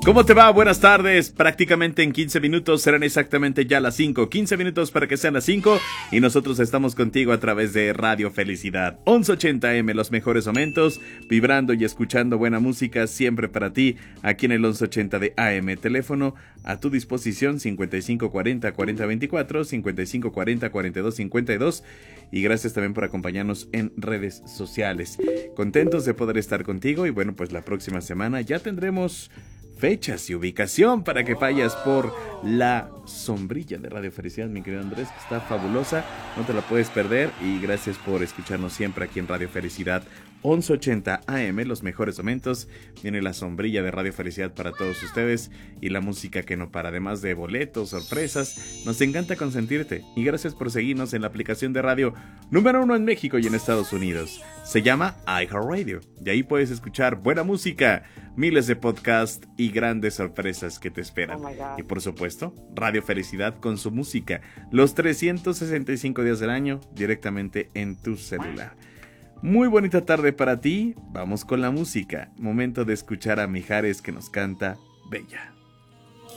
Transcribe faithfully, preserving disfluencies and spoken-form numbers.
¿Cómo te va? Buenas tardes. Prácticamente en quince minutos serán exactamente ya las cinco. quince minutos para que sean las cinco y nosotros estamos contigo a través de Radio Felicidad. once ochenta eme, los mejores momentos, vibrando y escuchando buena música siempre para ti aquí en el once ochenta de A M. Teléfono a tu disposición cincuenta y cinco cuarenta cuarenta veinticuatro, cincuenta y cinco cuarenta cuarenta y dos cincuenta y dos y gracias también por acompañarnos en redes sociales. Contentos de poder estar contigo y bueno, pues la próxima semana ya tendremos fechas y ubicación para que vayas por la sombrilla de Radio Felicidad, mi querido Andrés, que está fabulosa, no te la puedes perder y gracias por escucharnos siempre aquí en Radio Felicidad. once ochenta A M, los mejores momentos, viene la sombrilla de Radio Felicidad para todos ustedes y la música que no para, además de boletos, sorpresas, nos encanta consentirte y gracias por seguirnos en la aplicación de radio número uno en México y en Estados Unidos. Se llama iHeartRadio y ahí puedes escuchar buena música, miles de podcasts y grandes sorpresas que te esperan. Oh y por supuesto, Radio Felicidad con su música, los trescientos sesenta y cinco días del año directamente en tu celular. Muy bonita tarde para ti, vamos con la música, momento de escuchar a Mijares que nos canta Bella.